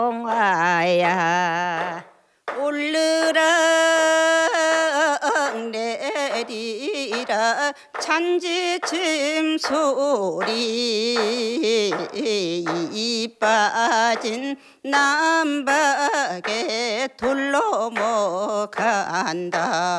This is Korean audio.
동아야 올르락 내리라 잔지침 소리 이 빠진 남박에 돌로 못 간다.